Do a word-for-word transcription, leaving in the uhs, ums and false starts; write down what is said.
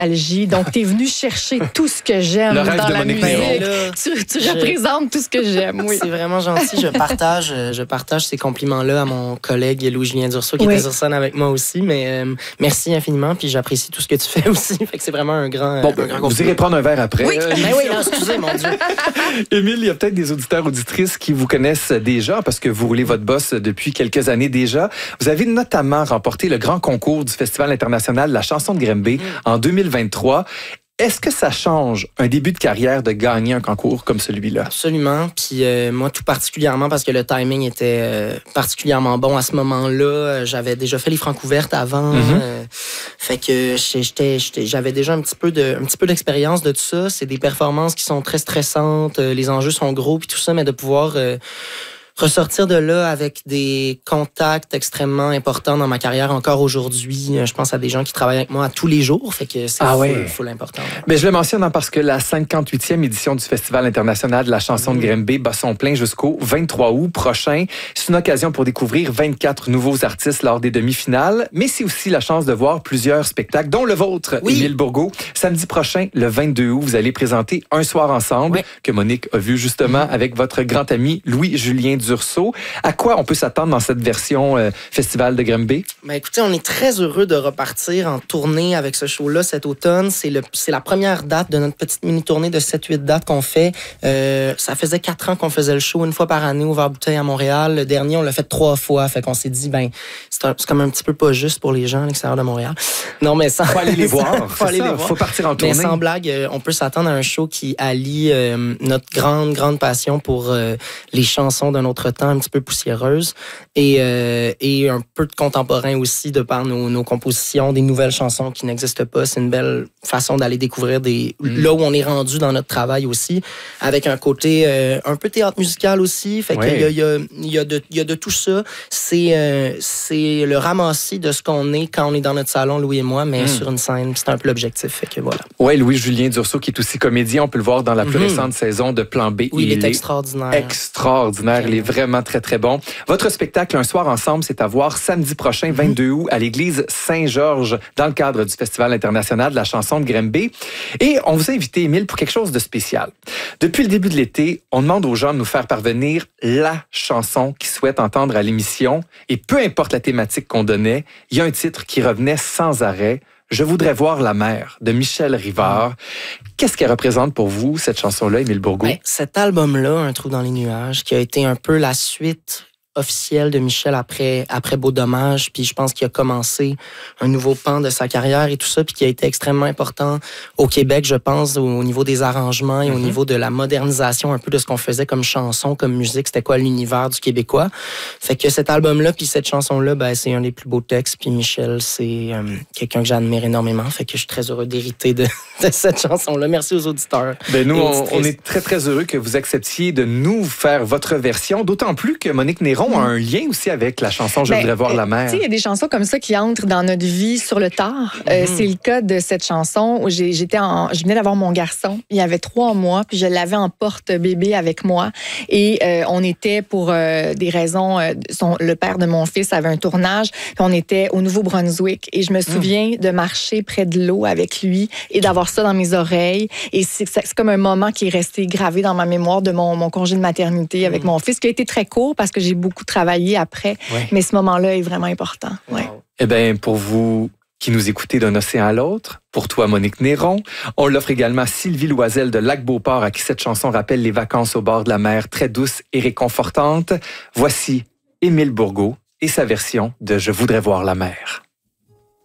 nostalgie. Donc, t'es venu chercher tout ce que j'aime Le rêve dans de la Monique musique. Néron. Tu, tu Je- représentes tout ce que j'aime, oui. C'est vraiment gentil. Je partage, je partage ces compliments-là à mon collègue Louis-Julien Dursault qui Oui. était sur scène avec moi aussi. Mais euh, merci infiniment. Puis j'apprécie tout ce que tu fais aussi. Fait que c'est vraiment un grand. Bon, un grand vous compliment. irez prendre un verre après. Oui. Euh, Ben oui, non, excusez, mon Dieu. Émile, il y a peut-être des auditeurs, auditrices qui vous connaissent déjà parce que vous roulez votre boss depuis quelques années déjà. Vous avez notamment remporté le grand concours du Festival international de la chanson de Granby mm. en deux mille vingt-trois. Est-ce que ça change un début de carrière de gagner un concours comme celui-là? Absolument. Puis euh, moi, tout particulièrement, parce que le timing était euh, particulièrement bon à ce moment-là. Euh, j'avais déjà fait les francs ouvertes avant. Mm-hmm. Euh, fait que j'étais, j'étais, j'avais déjà un petit peu de, un petit peu d'expérience de tout ça. C'est des performances qui sont très stressantes. Euh, les enjeux sont gros, puis tout ça, mais de pouvoir... Euh, ressortir de là avec des contacts extrêmement importants dans ma carrière encore aujourd'hui. Je pense à des gens qui travaillent avec moi à tous les jours. Fait que c'est ah full, ouais. full important. Ouais. Mais je le mentionne parce que la cinquante-huitième édition du Festival international de la chanson mmh. de Granby bat son plein jusqu'au vingt-trois août prochain. C'est une occasion pour découvrir vingt-quatre nouveaux artistes lors des demi-finales, mais c'est aussi la chance de voir plusieurs spectacles, dont le vôtre, oui. Émile Bourgault. Samedi prochain, le vingt-deux août, vous allez présenter Un soir ensemble, oui. que Monique a vu justement mmh. avec votre grand ami Louis-Julien Dursault. À quoi on peut s'attendre dans cette version euh, Festival de Granby? Ben écoutez, on est très heureux de repartir en tournée avec ce show-là cet automne. C'est, le, c'est la première date de notre petite mini-tournée de sept huit dates qu'on fait. Euh, ça faisait quatre ans qu'on faisait le show une fois par année au Vert-Bouteille à Montréal. Le dernier, on l'a fait trois fois. Fait qu'on s'est dit, ben c'est, un, c'est comme un petit peu pas juste pour les gens à l'extérieur de Montréal. Non, mais sans... Faut aller les voir. Faut aller ça, les voir. Faut partir en tournée. Mais sans blague, euh, on peut s'attendre à un show qui allie euh, notre grande, grande passion pour euh, les chansons d'un autre temps, un petit peu poussiéreuse, et, euh, et un peu de contemporain aussi de par nos, nos compositions, des nouvelles chansons qui n'existent pas. C'est une belle façon d'aller découvrir des mm. là où on est rendu dans notre travail aussi, avec un côté euh, un peu théâtre musical aussi. Fait ouais. qu'il y a, il y a, il y a, de, il y a de tout ça. C'est, euh, c'est le ramassis de ce qu'on est quand on est dans notre salon, Louis et moi, mais mm. sur une scène. C'est un peu l'objectif. Fait que voilà. Oui, Louis-Julien Dursault, qui est aussi comédien, on peut le voir dans la plus mm. récente saison de Plan B. Oui, il, il est, est extraordinaire. Extraordinaire. Vraiment. Il est vraiment très, très bon. Votre spectacle Un soir ensemble, c'est à voir samedi prochain, vingt-deux août, à l'église Saint-Georges, dans le cadre du Festival international de la chanson de Granby. Et on vous a invité, Émile, pour quelque chose de spécial. Depuis le début de l'été, on demande aux gens de nous faire parvenir la chanson qu'ils souhaitent entendre à l'émission. Et peu importe la thématique qu'on donnait, il y a un titre qui revenait sans arrêt. Je voudrais voir la mer, de Michel Rivard. Qu'est-ce qu'elle représente pour vous, cette chanson-là, Émile Bourgault? Ben, cet album-là, Un trou dans les nuages, qui a été un peu la suite officielle de Michel après, après Beau Dommage, puis je pense qu'il a commencé un nouveau pan de sa carrière et tout ça, puis qui a été extrêmement important au Québec, je pense, au niveau des arrangements et mm-hmm. au niveau de la modernisation un peu de ce qu'on faisait comme chanson, comme musique, c'était quoi l'univers du Québécois. Fait que cet album-là, puis cette chanson-là, ben, c'est un des plus beaux textes, puis Michel, c'est euh, quelqu'un que j'admire énormément, fait que je suis très heureux d'hériter de, de cette chanson-là. Merci aux auditeurs. Ben nous, on, on est très, très heureux que vous acceptiez de nous faire votre version, d'autant plus que Monique Néron a un lien aussi avec la chanson « Je ben, voudrais voir euh, la mer ». Tu sais, il y a des chansons comme ça qui entrent dans notre vie sur le tard. Mm-hmm. Euh, c'est le cas de cette chanson où j'ai, j'étais en, je venais d'avoir mon garçon. Il y avait trois mois, puis je l'avais en porte-bébé avec moi. Et euh, on était pour euh, des raisons... Euh, son, le père de mon fils avait un tournage, puis on était au Nouveau-Brunswick. Et je me souviens mm. de marcher près de l'eau avec lui et d'avoir ça dans mes oreilles. Et c'est, c'est comme un moment qui est resté gravé dans ma mémoire de mon, mon congé de maternité avec mm. mon fils, qui a été très court parce que j'ai beaucoup travaillé après, ouais. mais ce moment-là est vraiment important. Ouais. Wow. Eh bien, pour vous qui nous écoutez d'un océan à l'autre, pour toi, Monique Néron, on l'offre également à Sylvie Loisel de Lac-Beauport, à qui cette chanson rappelle les vacances au bord de la mer, très douce et réconfortante. Voici Émile Bourgault et sa version de « Je voudrais voir la mer ».